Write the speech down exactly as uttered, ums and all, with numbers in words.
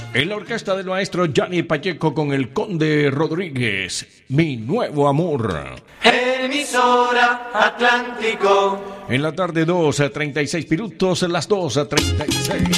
En la orquesta del maestro Johnny Pacheco con el Conde Rodríguez, Mi Nuevo Amor. Emisora Atlántico. En la tarde dos a treinta y seis minutos, las dos a treinta y seis.